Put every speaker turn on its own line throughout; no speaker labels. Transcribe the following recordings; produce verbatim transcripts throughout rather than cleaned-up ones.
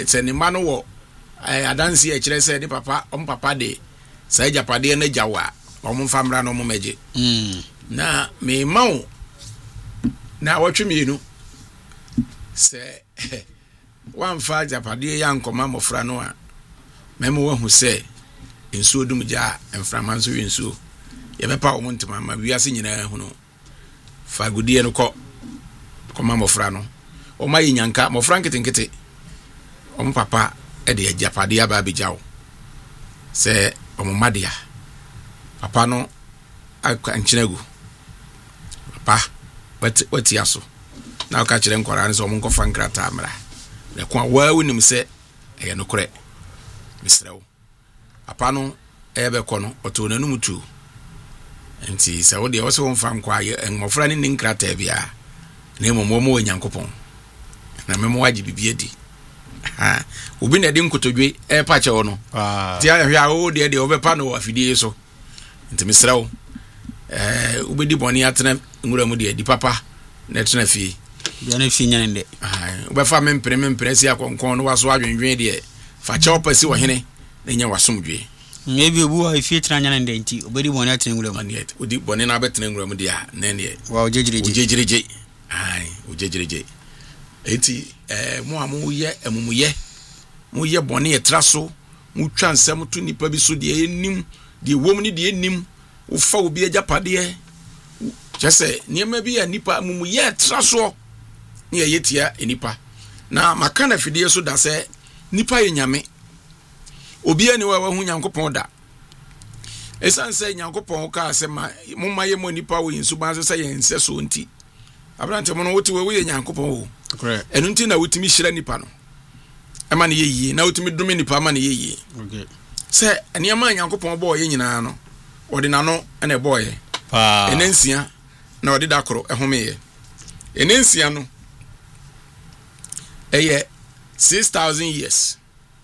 se ne ma no wo adanse e kire se de papa om papa de sai japade na jawa om famra no mo meje
mm
na me mawo na watwe mienu se wan fa japade ya nkoma mofra no a memo wahu se ensuo dum ja enframa nso ensuo ye bepa wo ntoma ma wiase nyina hu no fa godie no kɔ kɔma mofra no o ma yinyanka mofra nketenkete o papa e de japade aba bejawo se o madia papa no aka nkyinagu papa wat watiaso na aka kyerɛ nkɔra ne so mo nkɔfa nkrata amra na kwa wa wonim se ɛyɛ no korɛ misrawo papa no ebe kono oto na num tu enti se wo de wo se won fa nkwa ye enmofra ne nkrata bia na emomo mo Nyankopɔn na memo waji bibie di ha obi na de nkotodwe e pa che wo no ah ti ahwe a wo de de obepa no afidie so enti misrawo eh ubedi boni atena ngura mu de di papa na tena fie
bia na fie nyane de
ah obefa mempere mempere si akonkon no waso adwenwen de fa che opasi wo hene na nya wasomdwe
maybe obu a fie tena nyane de nti obedi boni atena ngura mu
aniet odi boni na betena ngura mu de a na ne
wa ojejireje
ojejireje ai ojejireje eti eh mo amu ye amumuye mo ye boni ye traso mo twa nsem to nipa bi so de enim de wom ni de enim wo fa obi agapade kyese niema bi ya nipa amumuye traso ne ye yetia enipa na makana fidie so da se nipa ye nyame obi ani wa hu Nyankopɔn da esan se Nyankopɔn ka se ma mo maye mo nipa wo yinsu ba se ye nse so nti abrante mo no wote we ye Nyankopɔn wo
correct
enu nti na wotimi hira nipa no e ma ne ye yi na wotimi dome nipa ma ne ye yi
okay
se eniama Nyankopɔn bo ye nyina no odi na no na bo ye
pa
enensia na odi da koro ehome ye enensia no eye six thousand years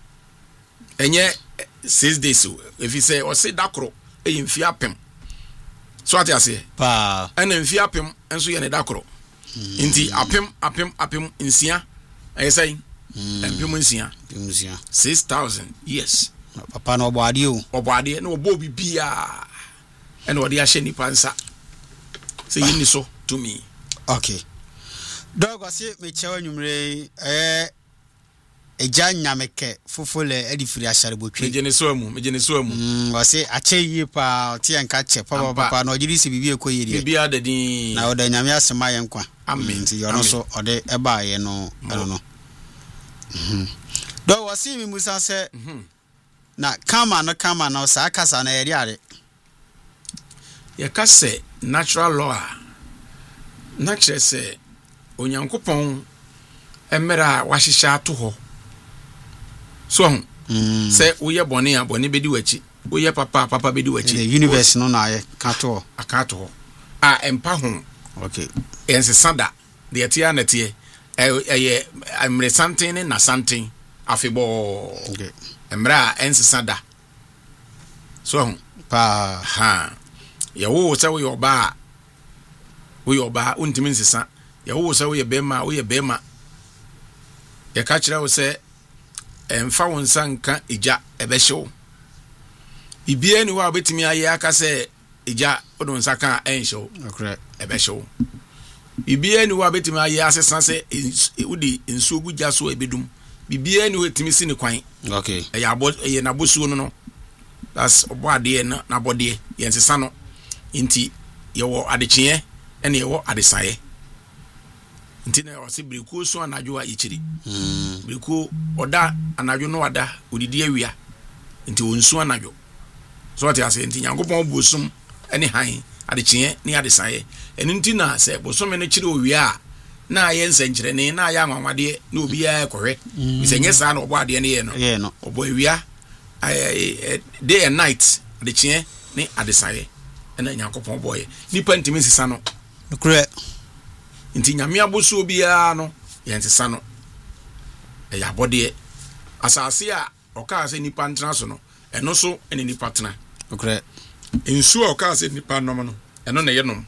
enye six days if you say o say dakro e mfi apem so ati ase
pa
ena mfi apem enso ye ne dakro nti apem apem apem nsia e say apem nsia
nsia
six thousand years
papa no oboade o
oboade na obo bibia ena odi ahye ni pansa say yini so to me
okay dog wase me chewa nyumre eh eja nyameke fofole edifiri ashare botwe
mejene so amu mejene so amu
mm wase ache yie pa tie nka che papa papa na ogiri se bibie koyeri
bibia dadin
na oda nyame asema ye nkwa
amen
nti yo no so ode eba ye no eno no mhm do wase mi musa se mhm na kama no kama na sa akasa na yeri are
ye kase natural law natural se Onyankopɔn emera wahihya ato ho so
mm
se woye bone a bone bedi wachi woye papa papa bedi wachi
the universe no na ye kato
akato ho a empa ho
okay
ensesada de etia na tie eye amre santen na santen afebo
okay
emra ensesada so
pa
ha ye wo se wo yoba wo yoba untimi nsesa ye wo se wo ye bema wo ye bema ye ka kire wo se emfa won sanka eja ebehyew bibie ni wa betimi aye aka se eja odon saka enhyew
okay
ebehyew bibie ni wa betimi aye asesa se udi nsuogu jaso ebedum bibie ni wetimi si ne kwan
okay
e ya bo e na bosuo no no that's obade na na bode ye nsesa no nti ye wo adekye ene ye wo adesaye nti na wase briku so anadwo a yichiri
mm
briku oda anadwo no wada odidi awia nti wonsu anadwo so ati ase nti Nyankopɔn bosum ene han adekye ne adesaye ene nti na se bosum ne chiri owia na ye nsenkyere ne na ya anwanwade na obi ya ekohwe bisenye sa na obo ade ne ye no
ye no
obo awia day and night adekye ne adesaye ene Nyankopɔn boye nipa ntimi sisa no
kure
nti nyame aboso obiara no yensesa no e ya bode asase a oka ase nipa ntena so no eno so ene nipa tena
okre
ensu a oka ase nipa nom no eno na yenom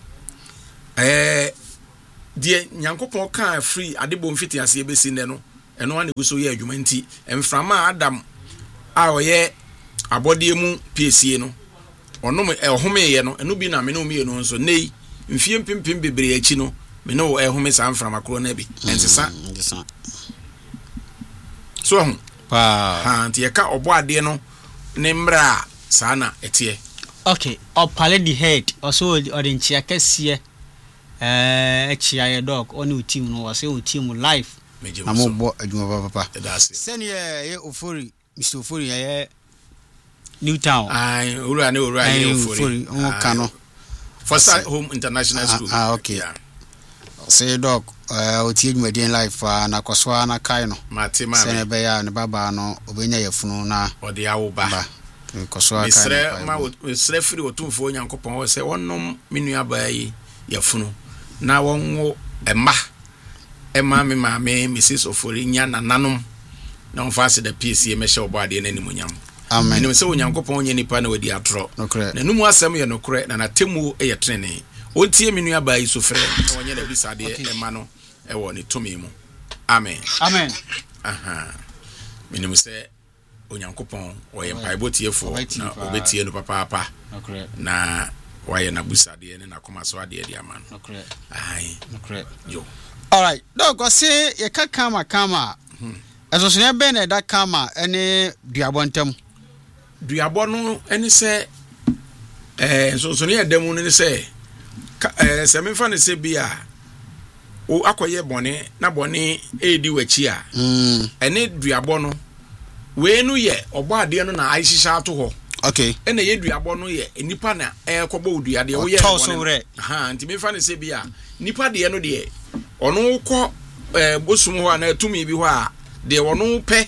eh die Nyankopɔn ka free adebo mfiti ase ebesi ne no ɛno ane guso yɛ adwuma nti mframa Adam a ɔyɛ abɔdeɛ mu piesie no ɔnom ɛhome yɛ no ɛno bi na me no mi no nso nei mfie mpimpim bebree akyi no me no ɛhome saa mframa koro na bi ɛnsesa so ho
pa
ha nti yɛka ɔbɔ adeɛ no ne mmra saa na ɛteɛ.
Okay, opale the head also odin chia kɛseɛ eh chia yɛ dog ɔne team no wɔ sɛ team live
na mo bɔ adwuma papa
sɛne
yɛ Ofori Mister Ofori yɛ Newtown
ai owura ne owura yɛ Ofori
mo kano
Foster Home International School.
Ah, okay. Say dog uh otie adwumadien live na kɔsoa na kai no
mate ma
sɛ ne bɛya ne baba no obenya yɛfunu na
ɔde awo ba
kɔsoa kai
mesrɛ ma mesrɛ firi otumfo Nyankopɔn wɔ sɛ wɔnom menua baa yi yɛfunu na wɔnwo ɛma ɛma me maame Missus Ofori nya nananom na ɔmfa se da P C mehyɛ ɔbɔ ade na animonyam.
Amen.
Ɛnim sɛ Onyankopɔn nyɛ nipa na wadi atrɔ
nokre
na numu asɛm yɛ nokre na natemu yɛ trene ontie menua baa yi so frɛ na wɔnyɛ da bisade ɛma no ɛwɔ ne tumi mu. Amen.
Amen.
Aha. Menim sɛ Onyankopɔn ɔyɛ mpaebɔ tiefo na obetie no papa papa
nokre
na wayɛ na busade ne na koma so ade ade ama no
nokre
ai
nokre
yo.
All right dog go say ye ka kama kama eso so ne be na da kama ene duabɔ ntam
duabɔ no ene sɛ eh so so ne yɛdam no ne sɛ eh sɛ memfa ne sɛ bia o akɔyɛ bɔne na bɔne edi wachi a
mm
ene duabɔ no we no yɛ ɔbɔ ade no na ahyehyɛ ato hɔ.
Okay.
Ene ye duabɔ no ye nipa na ɛkɔbɔ oduade wo ye
bɔne
ha nti memfa ne sɛ bia nipa de no de ɔno kɔ eh bosum hɔ na atumi bi hɔ a de ɔno pɛ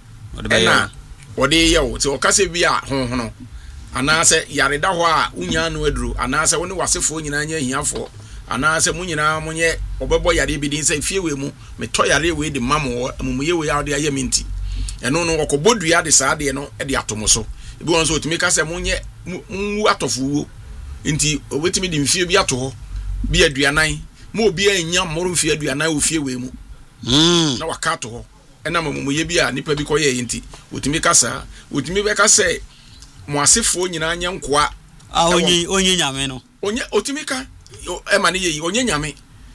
ɛna ɔde yɛ wo ti ɔkasɛ bi a honhono anaasɛ yareda hɔ a unya no aduru anaasɛ wo ne wasefo nyina nya hiafo anaasɛ mu nyina mo nye ɔbɛbɔ yare bi din sɛ fiewe mu metɔ yare we de mamo amumuye we a de ayɛ minti ɛno no ɔkɔbɔ dua de saa de no de atomo so ebi won so otimi kasɛ mo nye mu atɔfuwo nti obetimi de mfie bi ato hɔ bi aduanan mo obi anya mmoro mfie aduanan wo fiewe mu
mm
na waka to hɔ ɛna mamumuye bi a nipa bi kɔyɛ yinti otimi kasa otimi bɛ kasɛ mo asefo nyina anya nkoa
ah onye onye nyame no
onye otimi ka e ma ne yi onye nyame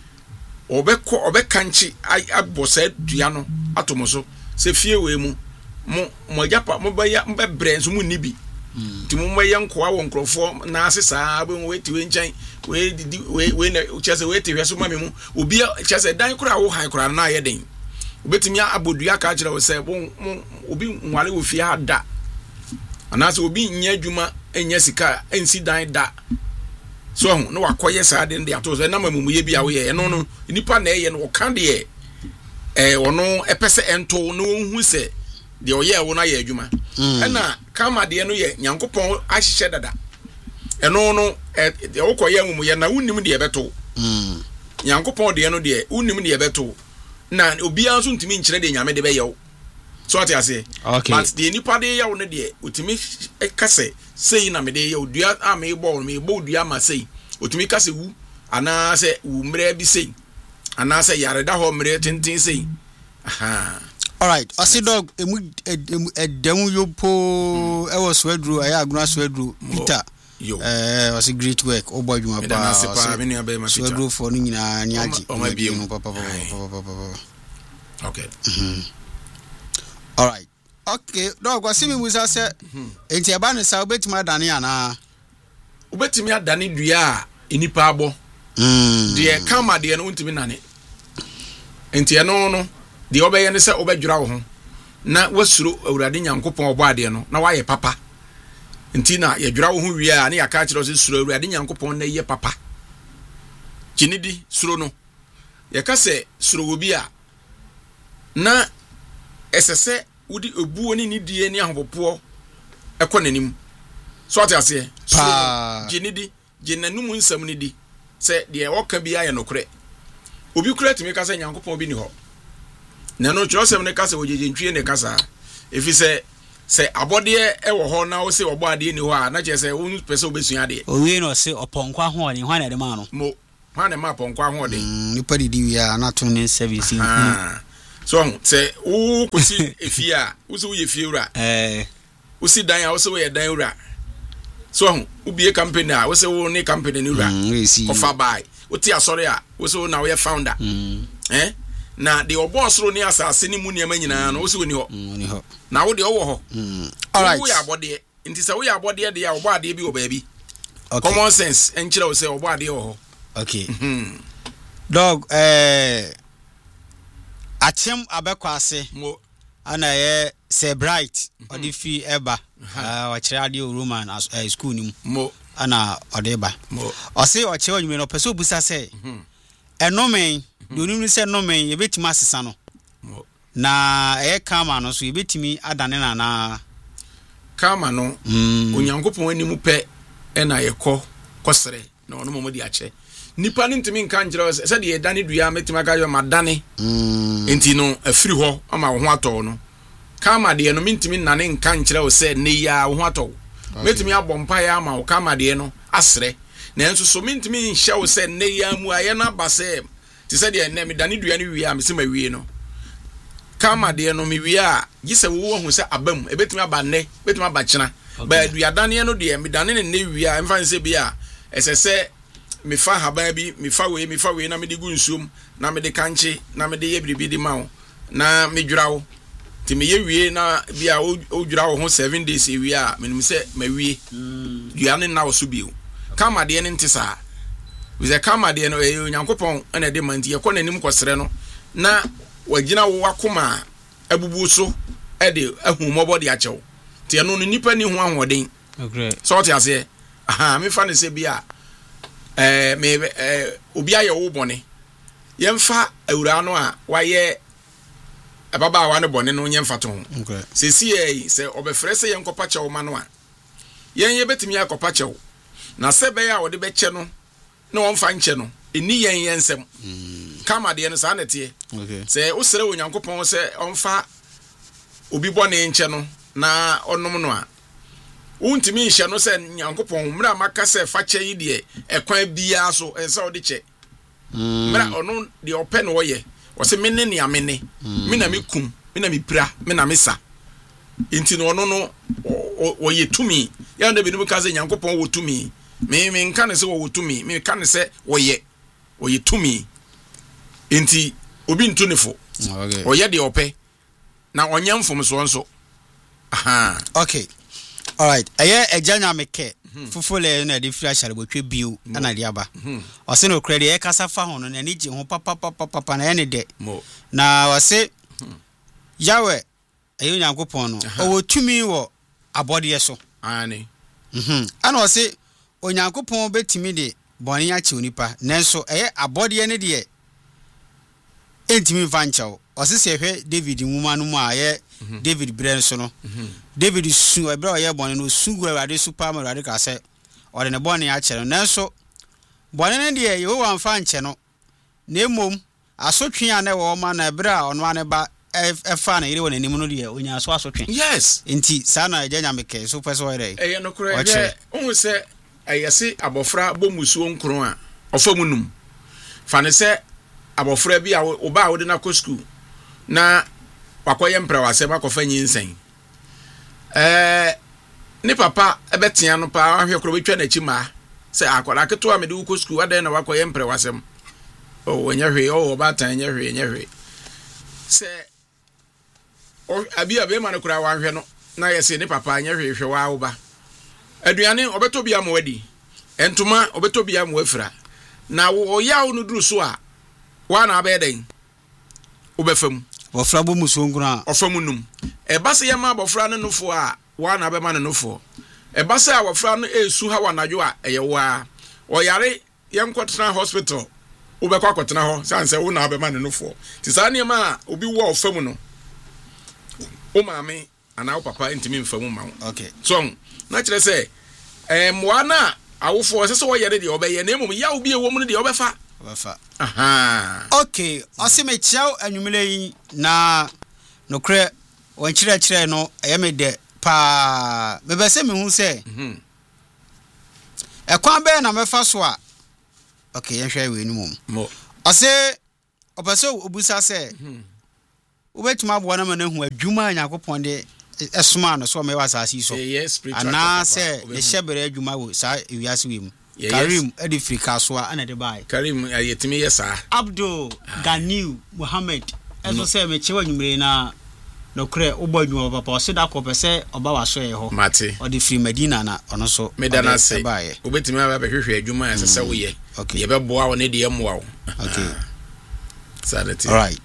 obɛkɔ obɛka nchi abɔ sa dua no atomo so sɛ fiewe mu mo mo japa mo bɛya mbɛbrɛ nso mu nibi ti mo bɛya nkoa wɔ nkrɔfo na ase saa bɛ we ti we nkyɛn we didi we we na kyɛsɛ we ti hwɛso mame mu obi kyɛsɛ dan kora wo han kora na ayɛ den obetimi abodua ka kyerɛ wo sɛ obi nwale wo fie ada anaasɛ obi nya adwuma enya sika ensi dan da so ho no wakoye saa de de ato so na mamumuye bi a wo ye no no nipa na eye no ka de eh ono epese ento no hu se de oye wo na ye adwuma na kama de no ye Nyankopɔn ahyehyɛ dada eno no de wo koye mamumuye na unim de ebeto
mm
Nyankopɔn de no de unim de ebeto na obi anso ntimi nkyerɛ de nyame de be yew so ati ase
okay
but de nipa de yew ne de otimi kase sei na me de yew dua a me bɔ me bɔ dua ma sei otimi kase wu ana se wu mre bi sei ana se yare da ho mre tintin sei aha.
All right ɔsi dog emu edemu yopo e was wedru aya aguna swedru Peter eh ɔsi great work obo adwuma ba swedru for no nyina ni agi no papa papa.
Okay.
Mhm. All right. Okay, dog ɔsi mi musa sɛ enti aba ne sa obetimi adane ana
obetimi adane dua a enipa abɔ
mm
de kama de no ntimi nane enti eno no de obɛyɛ ne sɛ obɛdwura wo ho na wasuro Awurade Nyankopɔn ɔbɔ ade no na wayɛ papa enti na yɛdwura wo ho wie a ne yaka kyerɛ sɛ suro Awurade Nyankopɔn na yɛ papa kinidi suro no yɛka sɛ suro wo bi a na ɛsɛsɛ wodi obuo ne nidie ne ahopopo ɛkɔ nanim so ate ase
pa
ginidi ginanum nsam ne di sɛ de wɔka bi ayɛ nokore obi kura timi ka sɛ Nyankopɔn bi ni hɔ na no kyerɛsɛm ne ka sɛ wogyegyentwie ne kasa efi sɛ sɛ abɔde ɛwɔ hɔ na wo sɛ ɔbɔ ade ni hɔ a na kyerɛ sɛ wo pɛsɛ obesua ade
owie no sɛ ɔpɔnkɔ ahoɔden hwan na de ma no
mo hwan na ma pɔnkɔ ahoɔden
nipa didi wi a na to
ne service
ah so say wo kosi efie a wo se wo ye fie wura
eh
wo si dan a wo se wo ye dan wura so wo bie company a wo se wo ne company ni wura ofa buy wo ti asori a wo se wo na wo ye founder eh na the obosro ni asase ni mu niam nyina no wo se wo ni ho ni ho na wo de wo ho all right wo ya abode nti se wo ya abode de ya wo ade bi wo ba bi common sense enchira wo se wo ade wo ho
okay dog eh Achem abekwase mo ana ye say bright odi fi eba wa kire ade roman school ni
mo
ana odi eba
mo
o say o kire onwume no pese obusa say enomen donum say enomen ye betimi asesa no mo na e kama no so ye betimi adane na na
kama no onyankopon animu pe e na ye kɔ kɔsere na ono mo di ache nipa ni ntimi nka njira se de dane dua metima ka yo madane enti no afiri ho ama ho atɔ no kama de no mintimi nane nka njira o se ne ya ho atɔ metimi abompa ya ama o kama de no asre na enso so mintimi nhya o se ne ya mu aye na base ti se de ne me dane dua ni wi a me se ma wi no kama de no me wi a gise wo hu se abam e betimi aba ne betimi aba kina ba dua dane no de me dane ne ne wi a emfa nse bi a esese me fa haba bi me fa we me fa we na me de gu nsuom na me de kanche na me de ye bribi di ma wo na me dwurawo ti me ye wie na bia o dwurawo ho seven days e wie a me nim se ma wie dua ne na wo so bio kama de ne ntisa we ze kama de no e onyankopon na de manti ye ko nanim kwosere no na wagina wo akoma abubu so e de ahumobɔ de achew ti eno no nipa ni ho ahoden
okay
so ti ase aha me fa ne se bia eh me eh obi aye wo bone yemfa awura no a waye ababa wa no bone no yemfa to ho
okay
se si eh se obefre se yenkopa che wo ma no a yen ye betimi akopa che wo na se be ya wo de be che no na won fa nche no eni yen yensem kama de no sa na tie
okay
se wo sere onyankopon se onfa obi bone nche no na onom no a untimi nhye no se nyankopon mra maka se fa che yi de ekwan bia so ensa odi che mra ono de open wo ye wo se menne ne amene me na mekum me na mepira me na mesa enti no ono no wo ye tumi ya ndo bi no ka se nyankopon wo tumi me me nka ne se wo tumi me ka ne se wo ye wo ye tumi enti obi ntunefo
okay
wo ye de ope na onyamfom so nso aha
okay all right aye ejanya meke fufule na de fira share botwe bio na de aba o se no credit e kasa fa ho no na ni je ho papa papa papa na ene de na o se yawe ayo nyankopon no o wotumi wo abode so
ani
mhm ana o se onyankopon betimi de bone ya che onipa nenso eye abode ne de entimi vanchao o se se hwe David nwuma no mu aye David Brenso no David su ebra ye bone no sugu awade super ma awade ka se o de ne bone ya chere no nenso bone ne de ye wo amfa nche no na emom asotwe a na wo ma na ebra ono ane ba efa na ire wona nim no de onya aso asotwe
yes
enti sa na ejanya meke so pese wo ire
eh no kure ye ohun se ayese abofra bomusuo nkron a ofamunum fa ne se abofra bi a oba a wo de na ko school na wakoye mpra wase makofa nyinsen eh ni papa ebetia no pa ahwe kro betwa na chi ma se akola keto a mede uko school adan na wakoye mpra wasem o wanya hwe o oba tan nya hwe nya hwe se o abi abi ma no kura wanhwe no na yese ni papa nya hwe hwe wa oba aduane obeto bia mo wadi entuma obeto bia mo afira na wo yawo no duru so a wa na abeden obefam
bofra bo muso ngura
ofamunum e base yema bofra no nofo a wa na be ma no nofo e base a bofra no esu ha wa najo a eye wa o yare yenkotena hospital ubekwa kotena ho sanse wo na be ma no nofo ti sa ne ma obi wo ofamu no o maame ana o papa ntimi mfamu ma
okay
so na kire se eh moa na awofo se se wo yare de obeye na emom ya obi ewo mu de obefa
obefa
aha
okay osime chiao anwumele yi na no kre won kire kire no eyeme de pa bebese me hu se mhm ekwan be na mefa so a okay yen hwe we ni mum mo ose opese obusa se mhm wobetuma abo na ma na hu adwuma Nyankopɔn de esoma no so me wa asase so ana se ne hyebere adwuma wo sa ewiase we mu Karim Edifrika so ana de bai
Karim ayetimi yesa
Abdul Ganiu Muhammad eso se me chewa nwumre na no kre obo adwuma papa o se da ko pese oba wa so ye ho
mate
o de free Medina na ono so
medana se obetimi aba behwehwe adwuma ya se wo ye ye be boa wo ne de emoa wo
okay
sadati
all right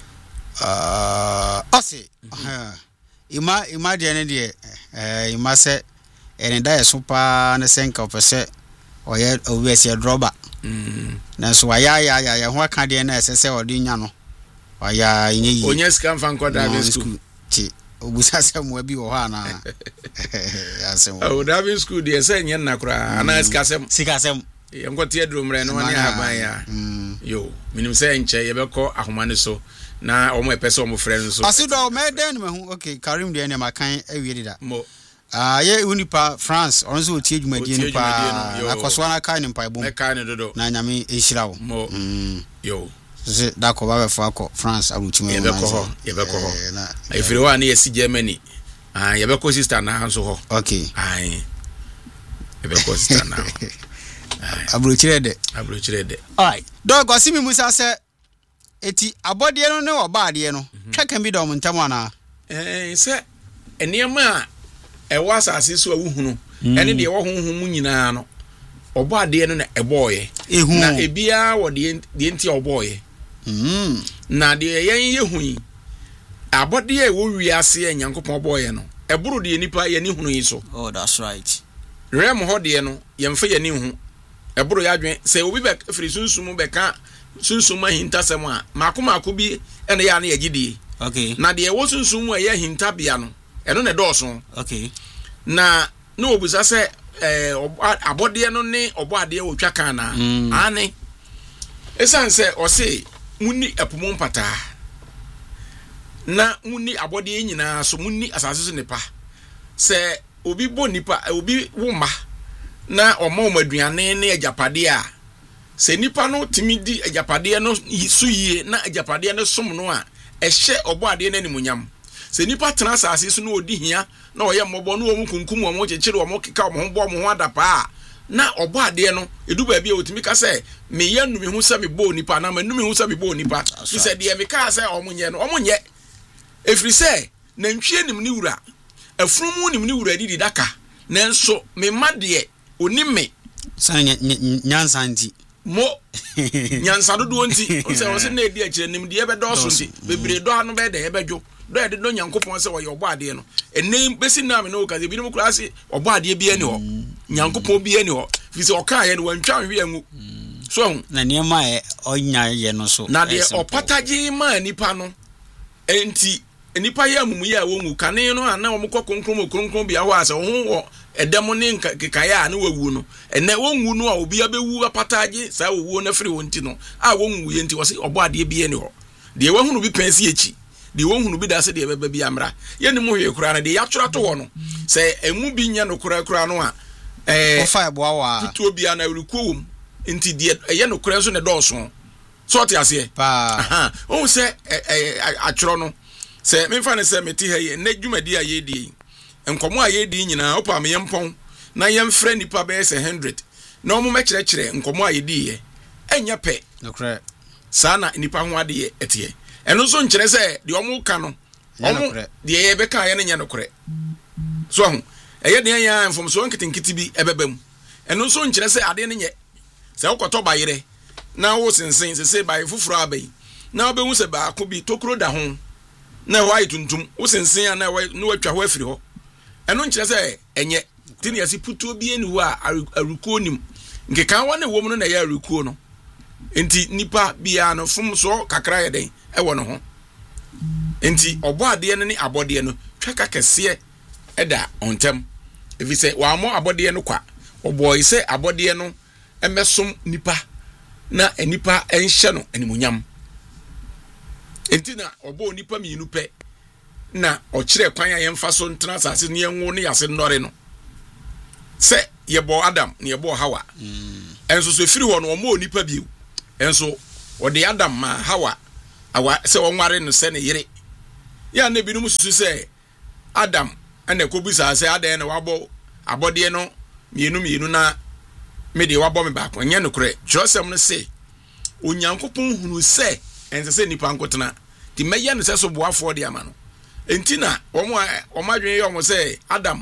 uh ose uh ima ima de ne de eh ima se ene da yeso pa na senka opese oye obese droba
mm
na so aya ya ya ya ho aka de na esese odi nya no aya nye yi
onye scam fan ko David school
ti obusa se mo bi wo ha na asem
o David school de se nye na kura ana skasem
sikasem
ye ngote adromre no ne haban ya yo minim se nche ye beko ahomane so na omo epese omo frɛ so
asido me den me hu okay Karim de ne makan awie dida
mo
ah ye unipa France onzo otie adwumadi ni pa akoso na kan ni mpa bom
me kan ni dodo
na nyame ehira wo
mo yo
se da ko ba be fo akọ France aluchime
ye beko ho ye beko ho na ifiri wa na ye si Germany ah ye beko sister na hanso ho
okay
ai ye beko sister na
abrochire de
abrochire de
alright dog osimi musa se eti abode no ne obaade no tweka bi da omuntam ana
eh se eniema e wasa asese awuhunu ene de wo honhom mu nyina no obaade no na eboye na ebia wo de de nti oboye
mm
na de yen yehui abode e wo wiase e Nyankopon oboye no eburu de nipa ye ni hunu yi so
oh that's right
rem ho de no ye mfa ye ni hu eburu ya dwen se obi be firi sunsum be ka sunsum ahinta sem a makomako bi ene ya na ye gidi
okay
na de wo sunsum a ye hinta bia no eno ne dɔɔso
okay
na no obusa se eh abode no ne oboade wo twa kan na ane esan se o se munni epomo mpata na munni abode nyina so munni asase so nipa se obi bo nipa obi woma na omo maduane ne ajapade a se nipa no timidi ajapade no suyie na ajapade no som no a ehye oboade na nimunyam se nipa tena asase so no odi hia na oye mmobo no omu kunkum omo chechire omo keka omo ho bo omo ho adapa na oboade no edu ba bia otimi ka se me ye numi hu se me bo nipa na me numi hu se me bo nipa fi se de me ka se omo nye no omo nye efri se na ntwie nim ni wura afrumu nim ni wura didi daka nanso me made oni me
san nyansa nti
mo nyansa dodo nti o se o se na edi a kire nim de be do so nti bebre do anu be de e bedwo do e de do Nyankopon se wo ye oboade no ene besi na me no ka ze bi no klase oboade bi ani ho Nyankopon bi ani ho fi se o ka ye no wantwa hwe angu so
na niema e onya ye no so
na de opataje ma nipa no enti nipa ye amumu ye a wonwu kane no ana wo mkọ konkrom konkrom bia ho ase ho wo edem ne nkekaya na wawu no ene wonwu no a obi abewu apataje sa wowu na firi wonti no a wonwu ye nti wo se oboade bi ani ho de wahunu bi pensi echi de wonhunu bi da se de beba bi amra ye ne mo hwe kura na de ya twora to wo no se emu bi nya no kura kura no a eh
ofa eboa wa
tuo bi ana rukuwum nti de ye no kura so ne dɔɔso so te ase
pa
aha o se atworo no se me fa ne se meti ha ye na dwumadi a ye di enkomo a ye di nyina opa me yempon na yemfrɛ nipa be se one hundred na omo mekyerɛkyerɛ nkomo a ye di ye enya pɛ
no kra
sana nipa ho ade ye etie eno so nkyerɛ sɛ de omo ka no omo de ye be ka ye ne nya no korɛ so ho eye de ya mfom so nkitinkiti bi ebebam eno so nkyerɛ sɛ ade ne nye sɛ ukɔtɔ bayere na wo sensen sɛ baye fufuro abai na obehu sɛ ba ko bi tokuro da ho na wa ituntum wo sensen na wa no atwa ho afiri ho eno nkyerɛ sɛ enye tini yasi putuo bi eni ho a arukuo nim nkeka wa ne wo mu no na ya arukuo no enti nipa bia no fom so kakra ye den e wo no ho enti oboade no ni abode no twaka kese eda ontem efi sɛ wa mo abode no kwa oboy sɛ abode no emesom nipa na enipa enhye no animunyam enti na obo nipa miinu pɛ na ɔkyerɛ kwan a yɛmfa so ntena asase ne yenwo ne yase nnɔre no sɛ yɛbɔ Adam ne yɛbɔ Hawa enso so firi hɔ no ɔmo nipa biu enso ɔde Adam ma Hawa awa sɛ wɔnware no sɛ ne yere ya na binum susu say Adam and the Kobisa say Adam and wabo abode no mienu mienu na me de wabo me back when no kure Joseph no say onyankopon hunu say ense say nipa nkotena ti meye no say so boafo de ama no entina omo omadwen ye omo say Adam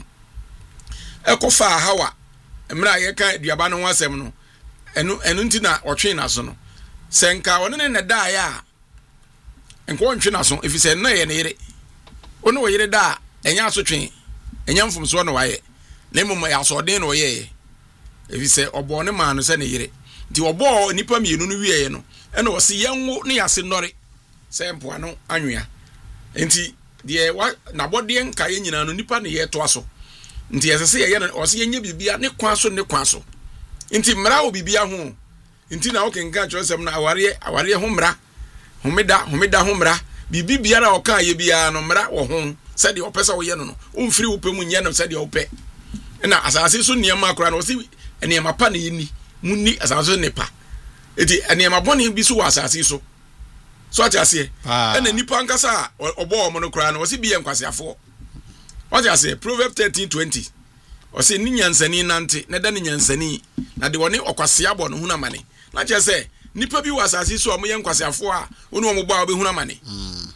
ekofa Hawa emra ye kan duaba no wasem no enu enu ntina otwe na so no senka one ne da ya enko ntwe na so if say na ye ne yire ono wo yire da enya so twen enya mfom so no waye na mmom ya so den no ye if say obo ne ma no say ne yire nti obo nipa mienu no wiye no ena wo se yenwo ne yase nore say mpoa no anwea nti de wa na bode nka ye nyina no nipa ne ye to aso nti yesese ye no wo se yenye bibia ne kwa so ne kwa so nti mra wo bibia ho nti na wo kenka chosem na aware aware ho mra homeda homeda ho mra bibi biara o ka ye bia no mra wo ho se de opesa wo ye no no umfiri wo pemu nye no se de opɛ na asase so niema akora no wo se niema pa ne yini munni asase ne pa eti niema bɔne bi so wo asase so so ati ase ena nipa nkasa obo omo no kora no wo se bi ye nkwasiafo ati ase Proverbs thirteen twenty o se ni nyansani nante na da ni nyansani na de woni okwase abo no huna mane na che se nipa bi wo asase so omo ye nkwasiafo a woni omo ba obe huna mane mm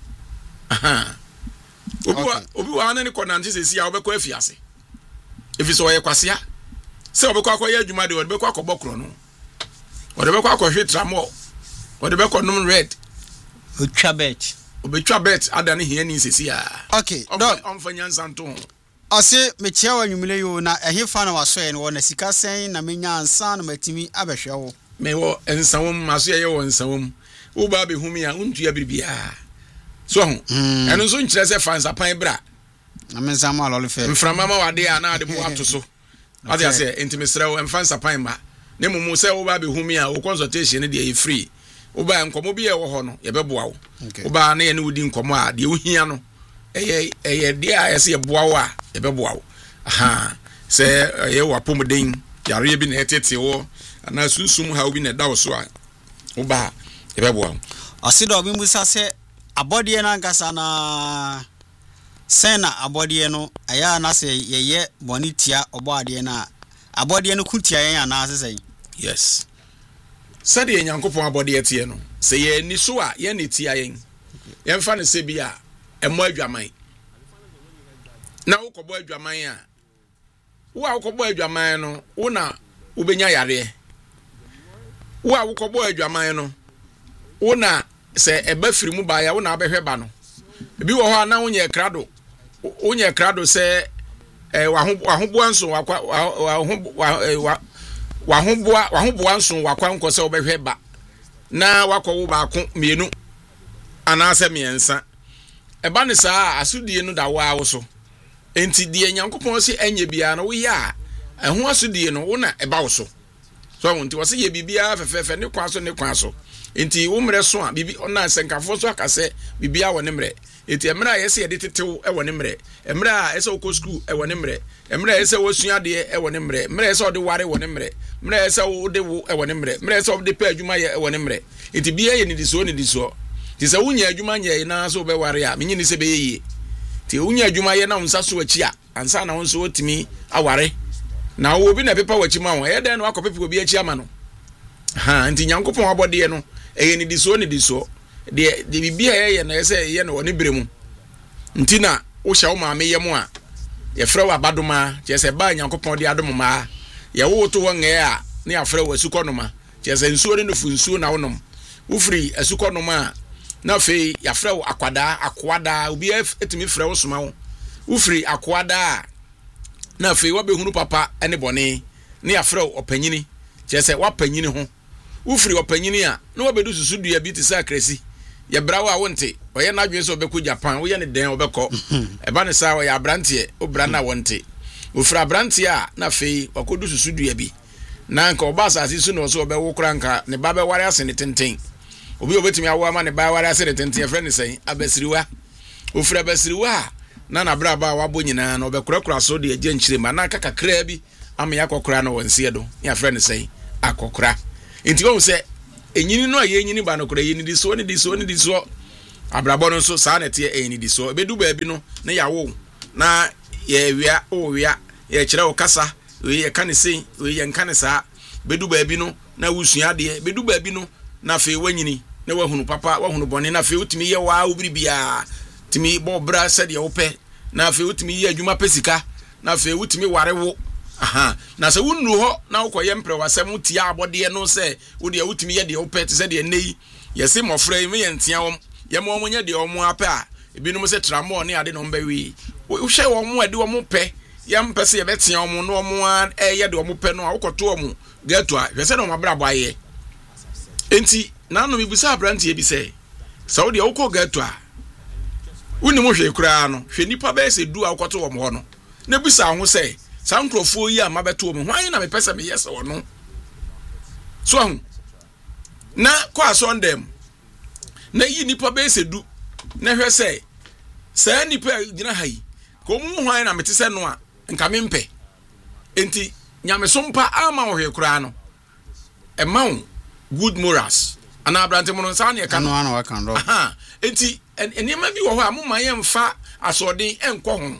aha obi wa obi wa na ni konante se sia obekọ afiase efi so ye kwasea se obekọ akọ ye adwuma de obekọ akọ bokro no obekọ akọ hwe tramo obekọ num red
otwa bet
obetwa bet adane hia ni se sia
okay dog
omfanya nsanto
ase mechia wa nwumile yo na ehefa na waso no na sika sen na menya ansa na matimi abehwe wo
me wo ensawom maso ye wo ensawom wo ba be humi a untua bibia so ho eno so nkyere se fansa pan bra
na mensa ma lolo fe
mframa ma wade a na ade bo ato so ade ase intimesra wo mfansa pan ba ne mumu se wo ba be humi a wo consultation de e free wo ba nkomo bi e wo ho no ye beboa wo wo ba na ye ne wodi nkomo a de wo hia no eye eye de a ese ye boa wo a ye beboa wo aha se ye wo apomden yare bi na etete wo ana sunsum ha obi na da wo so a wo ba ye beboa wo
ase do bi musa se abodie na nkasa na sena abodie no aya na se yeye bonitia obo ade na abodie no kutia yen ana asese
yes sade enyankopon abodie tie no se ye ni so a ye ne tia yen ye mfa ne se bia emo adwaman na wo kobo adwaman a wo a wo kobo adwaman no wo na wo benya yare wo a wo kobo adwaman no wo na se eba firi mu ba ya wo na abehwe ba no ebi wo ho na wo nye krado wo nye krado se eh wa ho wa ho boanso wa wa ho wa ho boa wa ho boanso wa kwa nko se wo behwe ba na wakọ wo ba ko mienu ana se miensa eba ne saa asudie no da wa wo so enti die nyankopon se enye bia no wo ya eho asudie no wo na eba wo so so wonti wo se ye bibia fefefe ne kwa so ne kwa so enti wo mre so a bibi ona senkafo so akase bibia wo ne mre enti emra yese ye de tetew e wo ne mre emra yese wo ko school e wo ne mre emra yese wo sua de e wo ne mre emra yese wo de ware wo ne mre emra yese wo de wo e wo ne mre emra yese wo de pa adwuma ye e wo ne mre enti bia ye ni diso ni diso ti se wunya adwuma nye na so be ware a menyi ni se be yeye ti wunya adwuma ye na unsa so achi a ansa na unso otimi aware na wo bi na pepa wachi ma wo e den no akopepe obi achi ama no ha enti nyankopon abode no e ni diso ni diso de de bibia ye na yese ye no woni bremu ntina wo hya wo maame ye mu a ye frɛ wa badoma je se ba nyankopon de adom ma ye wo to wo nge a na ya frɛ wa sukonoma je se nsuo ne no funsuo na wonom wo firi asukonoma a na fe ya frɛ wo akwada akwada obi etimi frɛ wo soma wo wo firi akwada na fe wo behunu papa ene bone na ya frɛ wo opanyini je se wa panyini ho wo firi opanyini a na wo bedu susu dua bi ti sa kresi ye brawo a wonte oye na adwen so obekọ Japan wo ye ne den obekọ eba ne sa wo ya brante o bra na wonte wo fira brante a na fe wakodu susu dua bi na nka oba asase su no so obewo kura nka ne ba be ware ase ne tenten obi obetimi awo ama ne ba ware ase ne tenten efre ne sen abasiriwa wo fira abasiriwa na na bra ba wabo nyina na obekura kura so de agye nkyire ma na kakakra bi ama yakokura no wonse do ya fre ne sen akokura enti wo se enyini no aye enyini ba no kura yini di so ni di so ni di so abrabɔ no so saa na tie ɛni di so ebedu baabi no na yawo na ye wia o wia ye kyerɛ o kasa we ye ka ne sei we ye nka ne saa bedu baabi no na wusua de bedu baabi no na fe wanyini na wahunu papa wahunu bɔne na fe utimi ye wa obiribia timi bɔ bra sɛ de wopɛ na fe utimi ye adwuma pesika na fe utimi warewo aha na sɛ wunu hɔ na wokɔyɛ mpre wasɛm tia abɔde no sɛ wo de utimi ye de wopɛ te sɛ de nei yɛse mɔfra yi me yɛ ntia wɔm yɛ mo ɔmo nyɛ de ɔmo apɛ a ebinom sɛ tramo ne ade no mbɛwi wo hwɛ wɔn ade wɔn pɛ yɛm pɛ sɛ yɛbɛtia ɔmo no ɔmo ɛyɛ de ɔmo pɛ no a wokɔto ɔmo geto a hwɛ sɛ na ɔmo abrabɔ ayɛ enti na no mibusa abrantie bi sɛ saudi a wokɔ geto a woni mo hwɛ kura no hwɛ nipa bɛyɛ sɛ du a wokɔto ɔmo hɔ no na busa ho sɛ saa nkrɔfoɔ yi a mabɛto ɔmo hwan na mepɛ sɛ meyɛ sɛ ɔno so ho na kɔ asɔndɛm na yi nipa bɛyɛ sɛ du na hwɛ sɛ saa nipa gyina ha yi ko mu hwan na mete sɛ no a nka mempɛ enti nyamesompa ama wo hwɛ kura no ɛma good morals ana abrante mo no saa ne ka
no ana wa kan do
aha enti enema bi wo hɔ a mo man yɛ mfa asɔden ɛnkɔ ho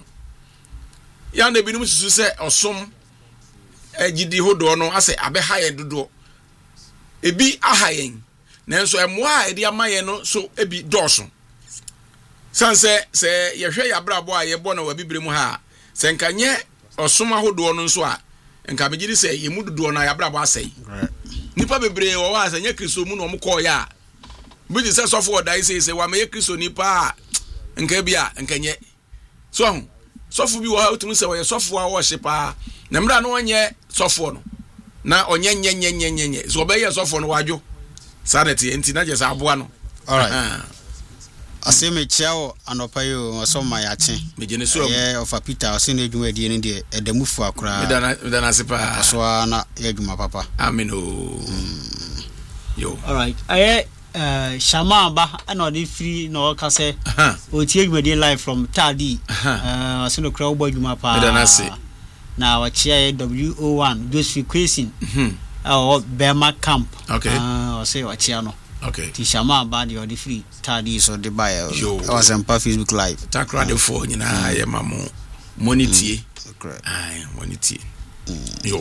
ya na binum susu sɛ ɔsom agidi hodo no asɛ abɛha yɛ dodo ebi aha yɛn nanso ɛmoa a ɛde ama yɛn no so ebi dɔɔso sanse sɛ yɛhwɛ yɛ abrabɔ a yɛbɔ na wabibire mu ha sɛ nka nyɛ ɔsom ahodo no nso a nka megiri sɛ yɛmu dodo na yɛabrabɔ asɛi nipa bebree wɔ hɔ a sɛ nyɛ kristo mu na ɔmo kɔɔ yɛ a bi sɛ sɔfo ɔdae sɛ sɛ wa mɛyɛ kristo nipa a nka bi a nka nyɛ so ho sɔfo bi wɔ ha utum sɛ wɔyɛ sɔfo a wɔhye paa na mra no ɔnyɛ sɔfo no na ɔnyɛ nyɛ nyɛ nyɛ nyɛ so ɔbɛyɛ sɔfo no wadwo sanity enti na jesa aboa no
all right ase me chiao anopa yo so ma ya che
me gene so
ye ofa Peter ase na adwuma die ne de edamufu akora
me dana me dana sepa
so na ye adwuma papa
amen o mm. Yo
all right aye uh shama ba na odi free na o ka se o tie adwuma die live from Tadi uh ase no kra wo adwuma pa
me dana se
na wa chia W O one Josephine Question mhm oh Bema camp
okay
uh say wa chia no
okay
ti shama ba de odi free Tadi
so de buy I was on Facebook live
takra de fo nyina ye mamo monitie ai monitie yo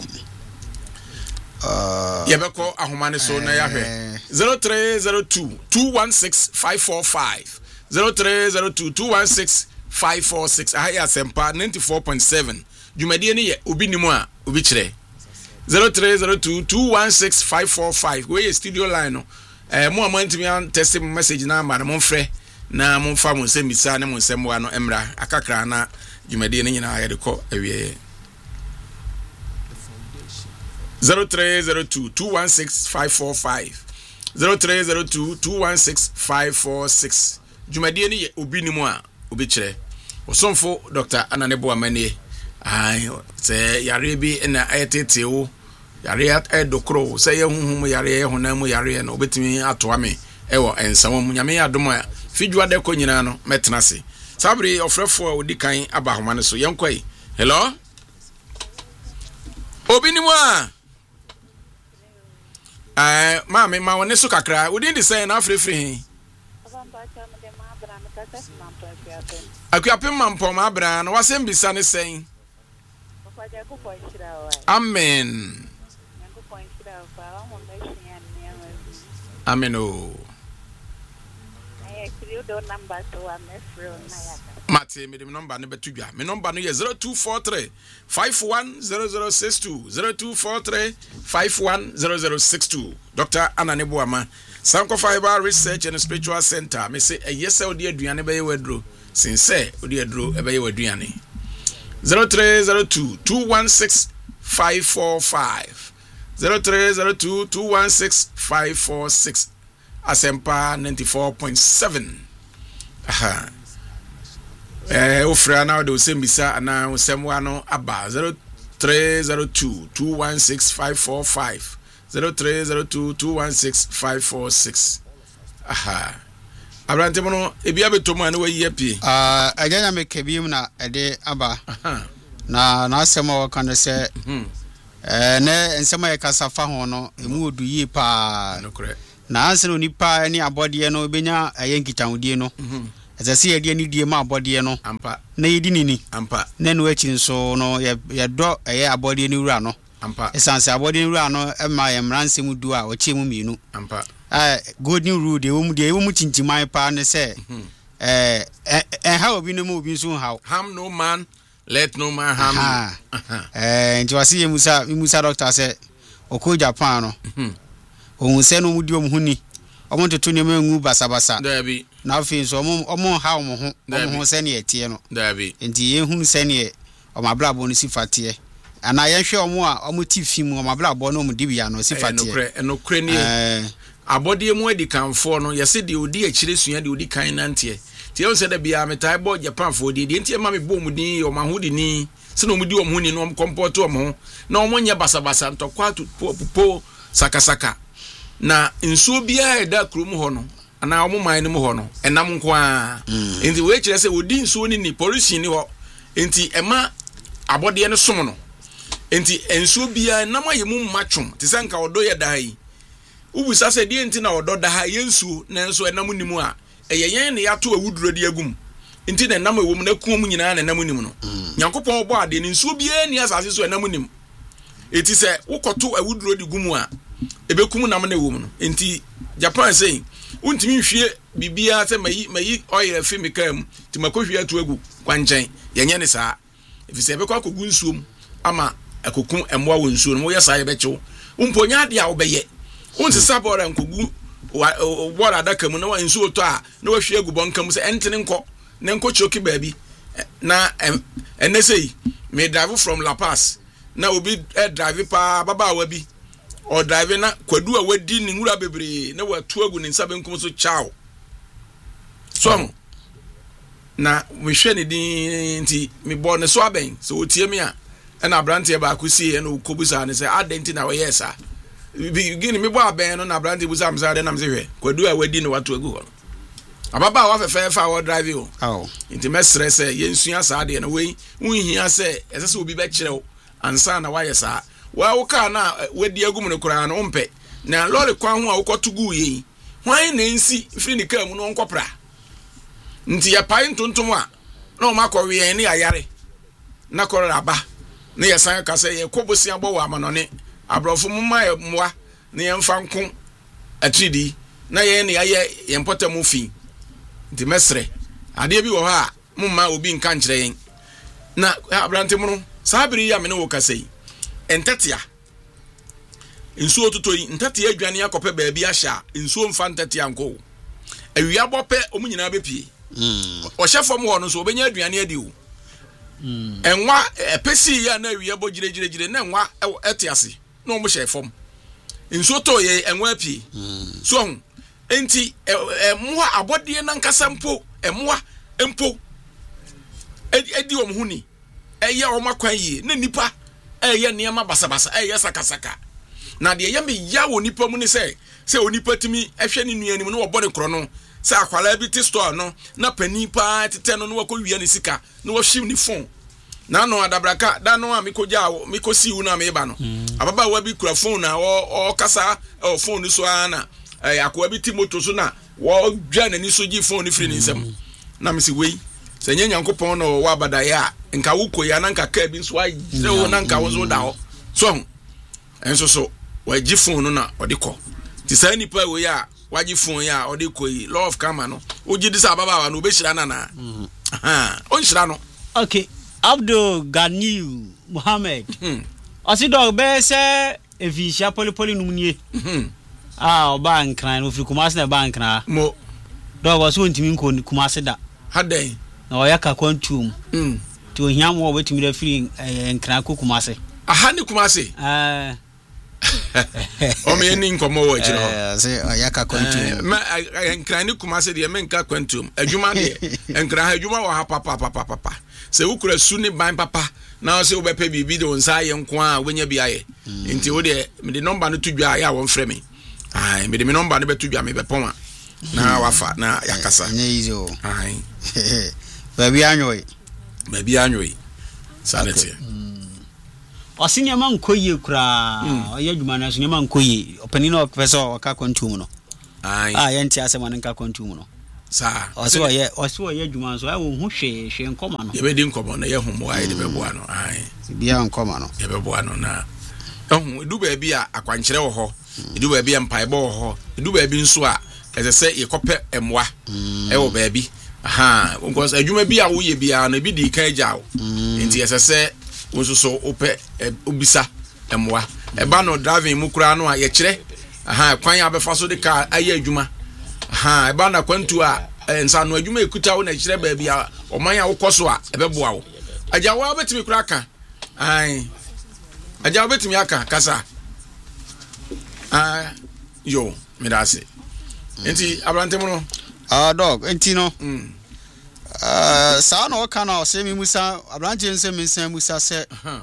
uh yebeko ahoma ne so na ya hwe zero three zero two two one six five four five zero three zero two two one six five four six ahaya sempa ninety-four point seven jumadi ne ye obi nimu a obi kire zero three zero two two one six five four five we studio line no eh mo amantimi an test message na ma mo mfrɛ na mo fa mo nsɛm bisa ne mo nsɛm wa no emra akakra na dwumadi ne nyina ayɛ de kɔ awie zero three zero two two one six five four five zero three zero two two one six five four six dwumadi ne yɛ obi ni mu a obi kyerɛ osomfo Doctor Ananebo Amanie ai sɛ yare bi na ayetete wo yare edokro sɛ ye huhum yare ye honam yare na obetimi atoa me ɛwɔ ensam mu nyame adom a fidwa de ko nyina no metena se sabri ofrefo a odi kan aba homa ne so yenkoi hello obi ni mu a eh ma me ma woni so kakra odi ndi sɛ na afrefre akuapem mampo ma abra na wasem bisa ne sɛn amen amen o mate me dem number ne betudwa me number no ye zero two four three five one zero zero six two zero two four three five one zero zero six two Doctor Ananebo Ama Sanko Fiber Research and Spiritual Center me say e yesa odi aduane be ye wadro since odi adro e be ye waduane zero three zero two two one six five four five zero three zero two two one six five four six Asempa ninety-four point seven aha eh ofra na de osembisa ana osemwa no aba zero three zero two two one six five four five zero three zero two two one six five four six aha abrante mo no ebia betomo ana wayi apie
ah aganya me kebiem na ede aba aha na na asema waka no se mhm eh ne nsema ye kasafa ho no emu odu yi pa
no kore
na anse no nipa ni abode no benya aye nkitahudie no ese se ye de ni die ma abode no
ampa
na yedi nini
ampa
na no achi nso no ye ye do aye abode ni wura no
ampa
esanse abode ni wura no e ma ye mranse mu du a o che mu mienu
ampa
eh golden rule de wo mu de wo mu tintiman pa ne se eh eh how obi no mu obi so how
harm no man let no man harm
eh nti wasi ye musa musa doctor say oko Japan no ohun se no mu di omu huni omo toto ne mangu basabasa
dabi
na afi so omo omo ha omo ho omo ho se ne etie no
dabi
nti ye hunu se ne omo ablabo no sifate ana ye hwe omo a omo ti fim omo ablabo no omo dibia no sifate
enokre enokre ni eh abode mu adi kanfo no yese de odi akire sua de odi kan nante ti ye se da bia metai bo Japan fo de de nti ma me bo mu din o ma ho de ni se no mu di omo ni no omo komport omo na omo nya basabasa ntokwa po sakasaka na nsuo bia eda krum ho no ana omo man ni mu ho no enam nko a enti we kire se odi nsuo ni ni pollution ni ho enti ema abode no som no enti nsuo bia enam ayemu matwom ti se nka odo ye dai ubusa se die enti na odo da ha ye nsuo na nso enam ni mu a eyeyen ne yato awuduro de agum enti na enam ewom na kum nyina na enam ni mu no Nyankopon obo ade ni nsuo bia ni asase so enam ni mu eti se ukoto awuduro de gum a ebekum nam na ewom no enti Japan say untimi hwie bibia se mayi mayi oil chemical ti makohwie atu agu kwanchen yenye ne saa efise ebekọ akogu nsuom ama akokum emwa wo nsuo no ye saa ye bechew umponya de a obeye unse sabora nkogu wora daka mu na wa nsuo to a na wa hwie agu bonkam se entene nko ne nko choki baabi na enne say me drive from La Paz na obi drive pa baba wa bi o drive na kwadu a wadi ni ngura bebre na watu agu ni nsabe nkom so chao so na we hwe ne din nti me bo ne so aben so otie me a na abrante ba akusi e na okobusa ne se adenti na we yesa gini me bo aben no na abrante busa amza de na mze hwe kwadu a wadi ni watu agu ho ababa wa fefe fa wo drive o
oh
nti me stress e yensua sa de na we unhia se ese se obi be kire ansa na wa yesa wa wo ka na wadi agum ne kura na ompe na lori kwan ho a wo kotugu yi hwan na nsi firi ne ka mu no nkopra nti ya pai ntontom a na o makọ wi ni ayare na kọrọ aba na ya san ka se ye kobosi abo wa amanone abrofo mumma ye mwa na ye mfa nko atridi na ye ne ye ye mpota mu fi nti mesre ade bi wo ha mumma obi nka nkyere yen na abrante mu no sabiri ya me ne wo ka sei entetia nsuo otuto yi ntetia adwane akope baabi ahya nsuo mfa ntetia nko awia bope omunyina bepie mm o chefom ho no so obenya aduane adi o mm enwa epesi ya na awia bo gire gire gire na enwa etiase na o mo chefom nsuo to ye enwa pie mm so enti emwa abodie na nkasa mpo emwa empo edi o mhuni eye o makwan yi na nipa eye niam basabasa eye sakasaka na de ye me ya wo nipa mu ni se se onipa timi ehwe ni nua ni mu no obode kro no se akwala bi ti store no na pani pa tete no no wakowia ni sika no wahim ni phone na no adabraka da no a mikoja mikosi wu na me ba no ababa wa bi kura phone na o kasa o phone so ana akwa bi ti moto so na wo dwa na ni so gi phone ni free ni nsem na me si wei se nya Nyankopon no wa abada ya nka wuko ya na nka ka bi so ayi wo na nka wo so da ho so enso so wa gi phone no na odiko ti sa ni pa wo ya waji phone ya odiko yi love kama no oji disa baba wa no be shira na na aha on shira no
okay Abdul Ganiu Muhammad osi dog be se efisha polipoli numnie ah oba nkran no firi Kumasi na bank na
mo
dog was wontimi nko Kumasi da
haden
na oyaka kwantum
mm
ti ohia mo wetimi da firi nkran ko Kumasi
aha ni Kumasi
ah
o me ni nkomo wo jiro
eh se oyaka kwantum
ma nkran ni Kumasi de me nka kwantum adwuma de nkran adwuma wo ha papa papa papa se ukura suni ban papa na se obepe bibi de onsa ye nko a wenya bi aye nti wo de me de number no tudwa ya won frɛ me ai me de me number no betudwa me bepon a na wafa na yakasa
nye izo
ai
baby anyoy
baby anyoy sanete
osinya man koye kura oya dwuma na so nyama nkoye opani na opesa waka kwantum no
ai
ah yenti asema nka kwantu mu no
sa
oso ye oso ye dwuma so ai wo hu hwe hwe nkoma no
ye be di nkoma no ye hu mo ai de be boa no ai
bia nkoma no
ye be boa no na ehu edu ba bi a akwankyere wo ho edu ba bi a mpaebo wo ho edu ba bi nso a eze se ye kope emwa e wo ba bi aha because adwuma bi a wo ye bia na bi di kan agya wo enti ese se wo so so ope obisa emwa e ba no driving mu kura no a ye kire aha kwan abefa so de ka aye adwuma aha e ba na kwantu a ensa no adwuma ekuta wo na kire ba bi a oman a wo koso a ebeboa wo agya wo betimi kura ka ai agya wo betimi aka kasa ah yo midase enti abrante mu no
ah dog enti no
mm
Uh, sa no ka na se mi musa abranje nse mi nse musa se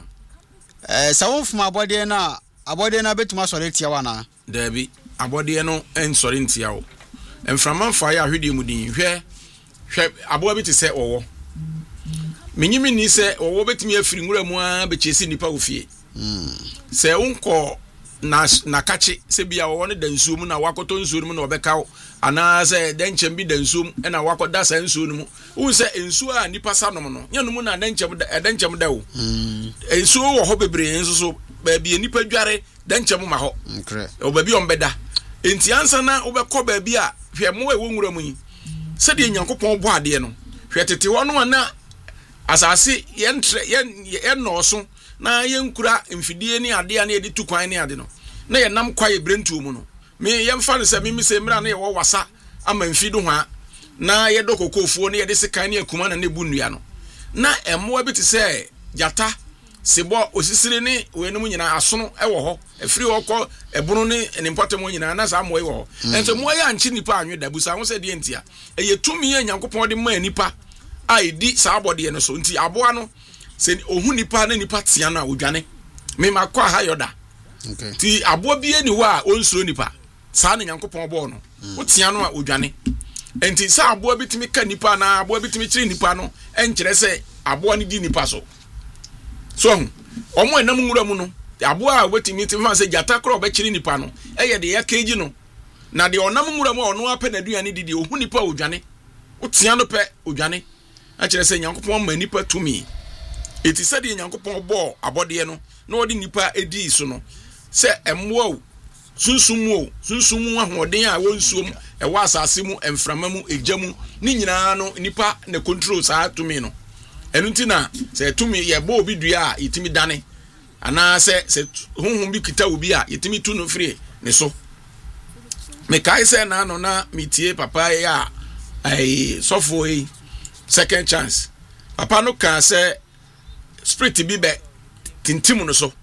eh sa won fuma abode na abode na betuma sore tia wana
dabi abode no en sore ntia wo enframa mfa ya hwede mu din hwe hwe abo bi te se owo menyimi ni se owo betumi afiri nwura mu a be chesi nipa ofie mm se unko na na kache se bia wo ne dansuo mu na wakoto nsuo mu na obeka ana se denchem bi dansuo e na wakoda sa nsuo mu un se nsuo a nipa sanom no nyanum na denchem denchem da wo mm nsuo wo ho bebre nso so ba bia nipa dware denchem ma ho
nkre
o ba bi ombeda enti ansa na obekọ ba bi a hwe mo e wo nwura mu yi se de nyankopon bo ade no hwe tete wo no na asase yentre yen no so na yenkura mfidie ni ade a na edi tukwan ni ade no na ye nam kwaye brentu mu no me yemfa ne se mimi se mra na ye wo wasa ama mfidu hwa na ye dokokofuo na ye de sekan ne akuma na ne bunua no na emmoa bi te se jata sebo osisire ni we no nyina asono e wo ho afiri ho kọ ebunu ni nimpotem nyina na sa mo e wo ento mo ya anchi nipa anwe da busa ho se de ntia e ye tumi ye nyankopon de ma nipa a edi sa abode no so nti aboa no se ohu nipa na nipa tia no a odwane me makwa ha yoda
okay
ti aboa bi eni wa onsuro nipa sa na nyankopon bo no o tia no a odwane enti sa aboa bitimi ka nipa na aboa bitimi kire nipa no enkire se aboa ni di nipa so so omo enam nwura mu no aboa a wetimi ti fa se jata kro be kire nipa no eye de ya keji no na de onam nwura mu ono apɛ na duane didi ohu nipa odwane o tia no pɛ odwane a kire se nyankopon ma nipa tumi eti se de nyankopon bo abode no na odi nipa edi so no se emmoa o sunsumu o sunsumu ahoden a wonsuom e wa asase mu emframa mu ejamu ni nyina no nipa na control saa tumi no enu ntina se tumi ye bo obi dua a yitimi dane ana se se honhom bi kita obi a yitimi tu no free ne so me kai se na no na mitie papa ya ai sofo yi second chance papa no ka se spirit bi be tintim no so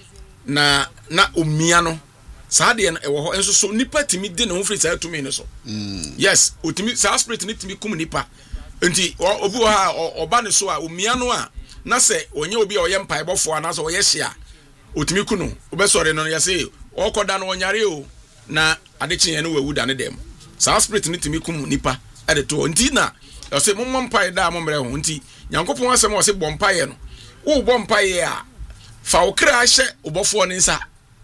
na na omia no saade na ewo ho enso so nipa timi de ne ho free saa tumi no so mm. Yes otimi saa spirit ni timi kum nipa enti obi ha oba ne so a omia no a na se onye obi a oye mpaebofo a na so oye hia otimi kunu obesore no ya se okoda no onyare o na adekye no wawu da ne dem saa spirit ni timi kum nipa e de to enti na o se mommo mpae da mo mre ho enti nyankopon asem o se bompae no wo bompae a fa okra hye obofo ne nsa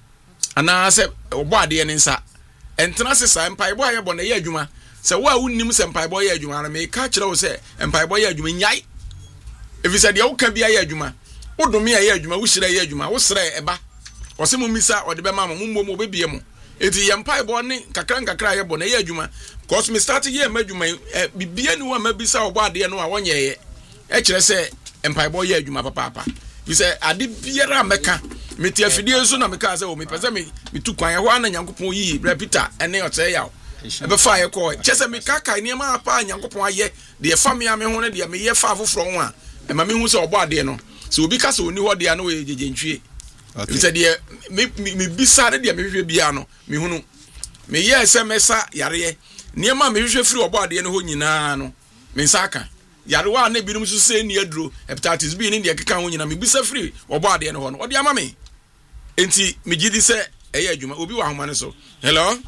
ana se obo ade ne nsa entena se sa mpae bo aye bo na ye adwuma se wo a wunnim se mpae bo ye adwuma na me ka kire wo se mpae bo ye adwuma nyai efi se de wo ka bia ye adwuma wo dome ye adwuma wo hire ye adwuma wo sere eba wo se mo misa o de be ma mo mo mo be bie mo enti ye mpae bo ne kakra kakra ye bo na ye adwuma cause me start ye ma adwuma bibia ni wa ma bisa obo ade no a wonye ye e kire se mpae bo ye adwuma papa papa bi se ade biara meka meti afidie so na meka se o me pese me mitu kwan ya ho ana nyankopon yi bra Peter ene ote ya e be fa ye ko chese me kaka ni ma pa nyankopon aye de fa me ame ho ne de me ye fa afoforo ho a e ma me hu se obo ade no se obi ka se oni ho de no we jejentwie okay se de me me bisa de me hwehwe bia no me hunu me ye se mesa yare ni ma me hwehwe firi obo ade no ho nyina no me nsaka yarewa na binom so se ni aduro hepatitis B ni de keka ho nyina me bisa firi obo ade no ho no ode ama me enti me gidi se eye adwuma obi wa homa ne so hello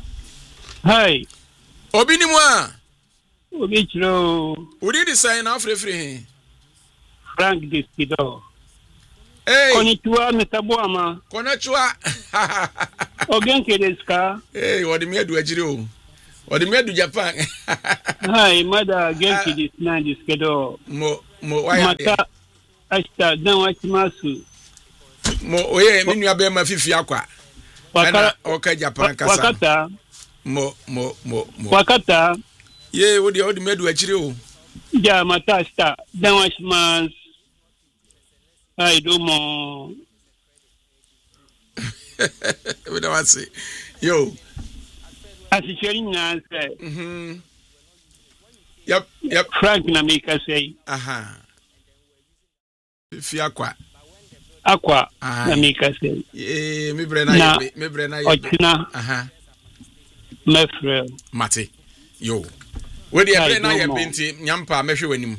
hi
obi ni mu a
obi chiro
odi di sai na afre fre he
Frank Despido
hey
konnichiwa Mr.
konnichiwa
ogenke deska
hey odi me adu ajire o Or the made Japan.
Hi, mother, get to this nine this schedule.
Mo, mo, why?
Mata, I start down what Masu.
Mo, oye, minu abe ma fifi akwa. Wakata, okay, Japan kasa.
Wakata.
Mo, mo, mo, mo.
Wakata.
Ye, what the old made we chiro.
Ja, mata start down what Mas. I do more.
We don't want to say. Yo.
As a sharing answer.
Mm-hmm. Yep, yep.
Frank Namika say.
Aha. Fifi akwa.
Aqua Namika say.
Eh, me brena ye, me brena ye.
Ochina.
Aha.
Mefrel.
Mate. Yo. We dey brena ye binti nyampa mehwe wanim.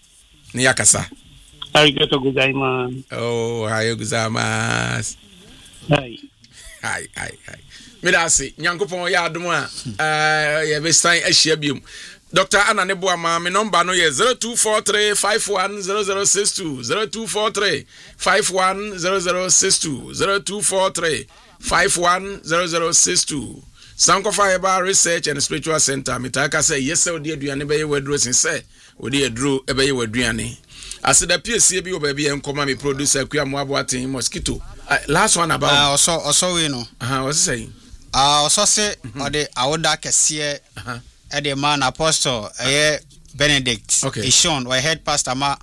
Ne yakasa.
Arigato gozaimasu.
Oh, ayo gozaimasu.
Hi.
Hi, hi, hi. Me da se nyankopon ya adom a eh ye be san ahia biom. Doctor Anna Nebuama, my number no is zero two four three five one zero zero six two, zero two four three five one zero zero six two, zero two four three five one zero zero six two. Sankofa Eba Research and Spiritual Center. Mitaka say yes sir, odi aduane be ye wedro sin say odi edro e be ye waduane. As the P S C bi obabi en koma me producer Kuamu Aboaten mosquito. Uh, last one about
ah uh, also also we no.
Uh, what's saying?
Ah uh, also say or the awoda kese uh at the man apostle eh Benedict
okay.
Ishon or head pastor ma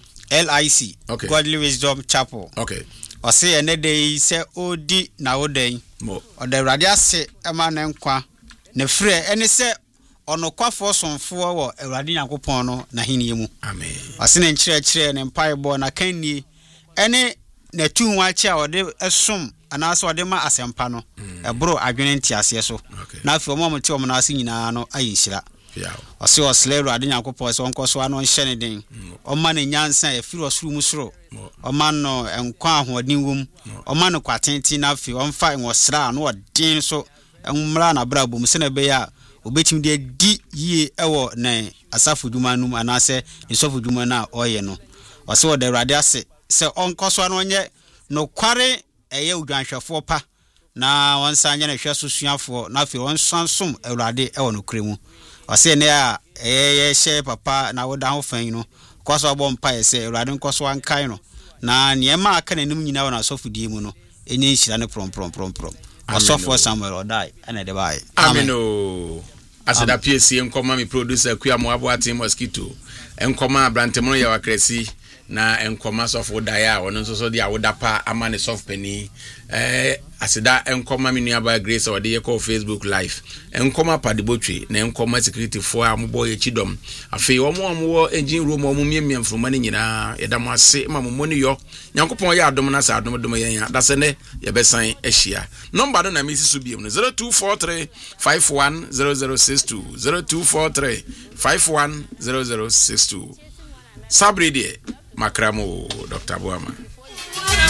L I C
okay.
Godly Wisdom Chapel.
Okay.
Or say ene day say odi na oden.
Mo.
Or the radia say e ma na nkwa ne frɛ ene say ono kwafo sonfo wo awurade yakopon no na henie mu.
Amen.
Ɔse ne nkyerɛ kyerɛ ne mpaebɔ na kannie ene na tu nwachi a ɔde esom anaso ɔde ma asempa no ɛboro adwene ntiase so na afi ɔmo ɔmo te ɔmo na ase nyinaa no ayinhyira ɔse ɔsle awurade yakopon so ɔnkɔ so ano nhyɛ ne den ɔma ne nyansa ɛfiri ɔsoro mu soro ɔma no ɛnkwa ahoɔden wom ɔma no kwatenten na afi ɔmfa nwɔsra no ɔden so ɛmmra na bra bom se na be ya obetim de di yie ɛwɔ na asafo dwuma num anase nsofo dwuma na ɔyɛ no ɔse wɔ de awurade ase se ɔnkɔ so ano nyɛ no kware ɛyɛ odwanhwɛfo pa na wɔnsa nyɛ ne hwɛ so suafo na afi wɔnsan som awurade ɛwɔ no kremu ɔse ne a ɛyɛ hyɛ papa na woda ho fan no kɔso abɔ mpa yɛ se awurade nkɔ so ankan no na niema aka nanim nyina wɔ na asofo die mu no enyi nhyira ne prom prom prom prom asofo Samuel Odai ana de bai
ameno aseda P S C enkoma mi producer Kuamu Aboaten mosquito enkoma Brantemo ya wakresi na enkoma sofo daya ono nso so dia woda pa ama ne soft penny eh aseda enkoma mi nuaba Grace ode ye call Facebook live enkoma padibotwe na enkoma security for ambo ye chidom afi omo omo engine room omo miemiem froma ne nyina yeda mo ase ma mo ni yo nyankopon ya adom na sa adom dom yen da se ne ye besan ahia number no na mi sisu biem no zero two four three five one zero zero six two, zero two four three five one zero zero six two. Sabride Makramo Doctor Boama.